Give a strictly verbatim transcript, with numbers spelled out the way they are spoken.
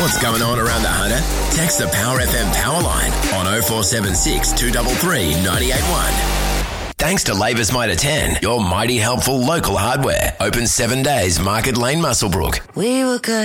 What's going on around the Hunter? Text the Power F M power line on oh four seven six, two three three, nine eight one. Thanks to Labour's Mitre ten, your mighty helpful local hardware. Open seven days, Market Lane, Muswellbrook. We were good.